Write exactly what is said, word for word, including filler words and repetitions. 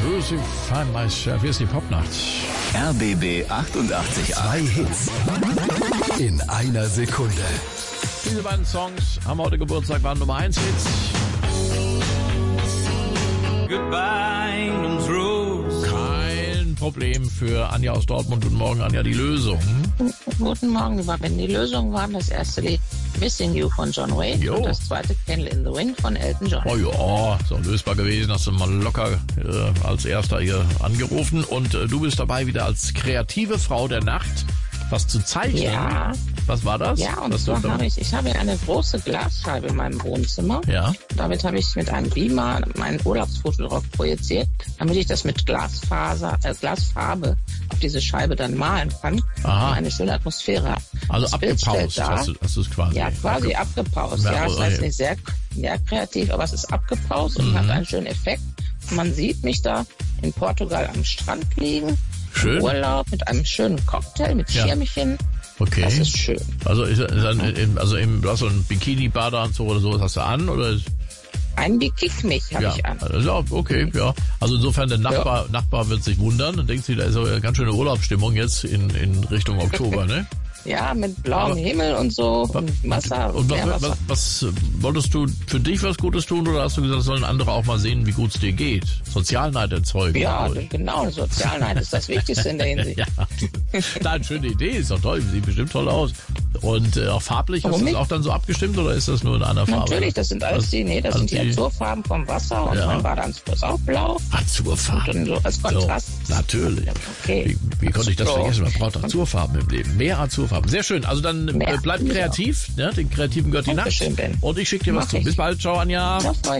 Cruising, Find Myself. Hier ist die Popnacht. R B B achtundachtzig Komma acht. Zwei Hits in einer Sekunde. Diese beiden Songs haben heute Geburtstag, waren Nummer eins Hits. Goodbye, England's Rose. Kein Problem für Anja aus Dortmund. Guten Morgen, Anja, die Lösung. Guten Morgen, lieber Ben. Die Lösung waren das erste Lied Missing You von John Wayne Jo. und das zweite Candle in the Wind von Elton John. Oh ja, ist auch lösbar gewesen. Hast du mal locker äh, als Erster hier angerufen. Und äh, du bist dabei wieder als kreative Frau der Nacht, was zu zeichnen. Ja. Was war das? Ja, und was zwar du da- habe ich, ich habe eine große Glasscheibe in meinem Wohnzimmer. Ja. Damit habe ich mit einem Beamer mein Urlaubsfoto drauf projiziert, damit ich das mit Glasfaser, äh, Glasfarbe auf diese Scheibe dann malen kann Aha. und eine schöne Atmosphäre hat. Also Das Bild abgepaust stellt dar- hast du, hast du es quasi. Ja, quasi abgepaust. Ja, Ja, es oh, heißt ja. nicht sehr, sehr kreativ, aber es ist abgepaust und Mhm. hat einen schönen Effekt. Man sieht mich da in Portugal am Strand liegen, Schön. im Urlaub mit einem schönen Cocktail, mit Ja. Schirmchen. Okay. Das ist schön. Also ist, ist ein, im, also im, du hast so einen Bikini-Badeanzug oder sowas hast du an oder? Ein Kick mich habe Ja, ich an. also, ja, okay, ja. Also insofern der Nachbar, Nachbar wird sich wundern und denkt sich, da ist aber ganz schöne Urlaubsstimmung jetzt in, in Richtung Oktober, ne? Ja, mit blauem Aber- Himmel und so und Wasser. Und was, Meerwasser. was, was wolltest du für dich was Gutes tun oder hast du gesagt, sollen andere auch mal sehen, wie gut es dir geht? Sozialneid erzeugen. Ja, glaube ich. genau, Sozialneid ist das Wichtigste in der Hinsicht. Ja, Nein, schöne Idee, ist doch toll, sieht bestimmt toll aus. Und äh, auch farblich, hast Warum du das nicht? auch dann so abgestimmt oder ist das nur in einer Farbe? Natürlich, das sind alles Was- die, nee, das also sind die Azurfarben vom Wasser und Ja. mein Badeanzug ist auch blau. Azurfarben. Und dann so als Kontrast. So, natürlich. Okay. Wie, wie konnte ich das So. vergessen? Man braucht Azurfarben im Leben. Mehr Azurfarben. Sehr schön. Also dann äh, Mehr. bleib Ja. kreativ. Ne? Den Kreativen gehört die Nacht. Dankeschön, Ben. Und ich schicke dir was Mach zu. ich. Bis bald. Ciao, Anja. Das war